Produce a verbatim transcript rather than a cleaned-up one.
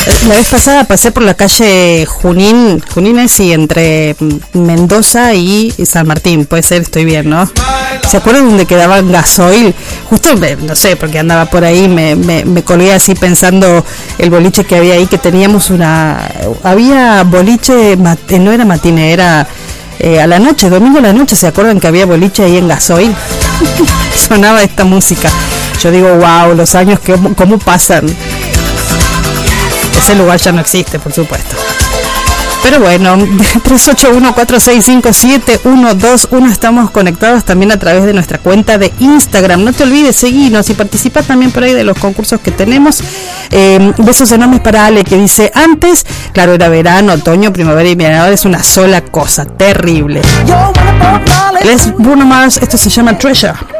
La vez pasada pasé por la calle Junín, Junín es sí, entre Mendoza y San Martín, puede ser, estoy bien, ¿no? ¿Se acuerdan donde quedaban gasoil? Justo, no sé, porque andaba por ahí, me, me, me colgué así pensando el boliche que había ahí, que teníamos una... Había boliche, no era matine, era eh, a la noche, domingo a la noche, ¿se acuerdan que había boliche ahí en gasoil? Sonaba esta música. Yo digo, wow, los años, que, ¿cómo pasan? Ese lugar ya no existe, por supuesto. Pero bueno, tres ocho uno, cuatro seis cinco, siete uno dos uno, estamos conectados también a través de nuestra cuenta de Instagram. No te olvides seguirnos y participar también por ahí de los concursos que tenemos. Eh, besos enormes para Ale, que dice, antes, claro, era verano, otoño, primavera y invierno, ahora es una sola cosa, terrible. Les Bruno Mars, esto se llama Treasure.